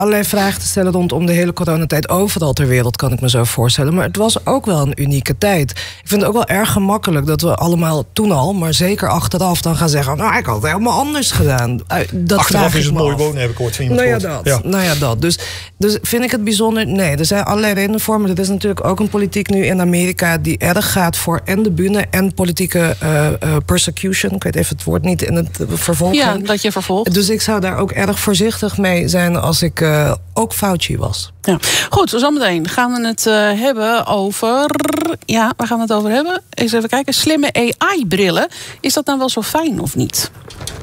allerlei vragen te stellen rondom de hele coronatijd overal ter wereld, kan ik me zo voorstellen. Maar het was ook wel een unieke tijd. Ik vind het ook wel erg gemakkelijk dat we allemaal toen al, maar zeker achteraf, dan gaan zeggen, nou, ik had het helemaal anders gedaan. Dat achteraf is het mooi wonen, heb ik ooit van iemand gehoord. Nou ja, dat. Dus vind ik het bijzonder? Nee, er zijn allerlei redenen voor. Maar er is natuurlijk ook een politiek nu in Amerika die erg gaat voor en de bühne en politieke persecution. Ik weet even het woord niet in het vervolg. Ja, dat je vervolgt. Dus ik zou daar ook erg voorzichtig mee zijn als ik ook Fauci was. Ja. Goed, zometeen gaan we het hebben over... Ja, waar gaan we het over hebben? Eens even kijken. Slimme AI-brillen. Is dat nou wel zo fijn of niet?